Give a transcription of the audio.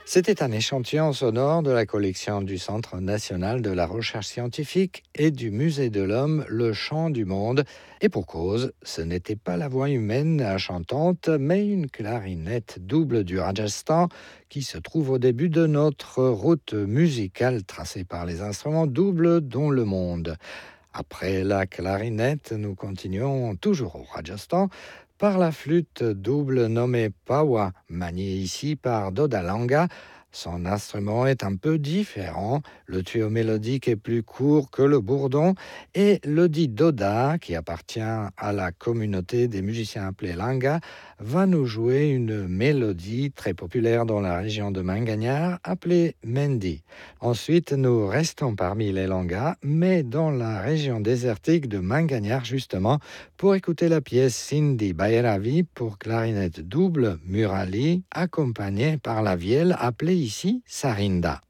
C'était un échantillon sonore de la collection du Centre national de la recherche scientifique et du Musée de l'Homme, Le Chant du Monde. Et pour cause, ce n'était pas la voix humaine chantante, mais une clarinette double du Rajasthan qui se trouve au début de notre route musicale tracée par les instruments doubles dont le monde. Après la clarinette, nous continuons toujours au Rajasthan par la flûte double nommée Pawa, maniée ici par Dodalanga. Son instrument est un peu différent. Le tuyau mélodique est plus court que le bourdon et le dit Doda, qui appartient à la communauté des musiciens appelés Langa, va nous jouer une mélodie très populaire dans la région de Mangagnard appelée Mendi. Ensuite, nous restons parmi les Langas, mais dans la région désertique de Mangagnard justement, pour écouter la pièce Sindhi Bhairavi pour clarinette double Murali, accompagnée par la vielle appelée ici Sarinda.